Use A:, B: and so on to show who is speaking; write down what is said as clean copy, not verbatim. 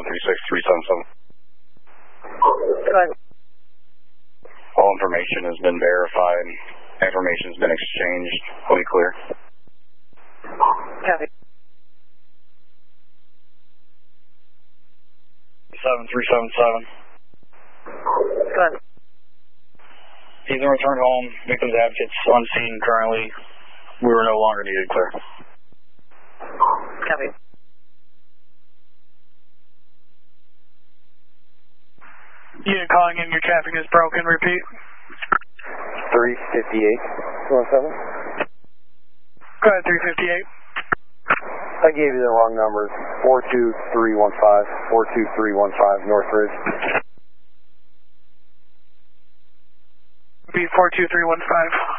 A: Go ahead.
B: All information has been verified. Information has been exchanged. Fully clear.
A: Copy.
B: 7377.
A: Go ahead.
B: He's in return home. Victim's advocates on scene currently. We were no longer needed. Clear.
A: Copy.
C: Unit calling in, your traffic is broken. Repeat.
D: 358. 217.
C: Go ahead, 358.
D: I gave you the wrong numbers. 42315. 42315 Northridge.
C: Repeat 42315.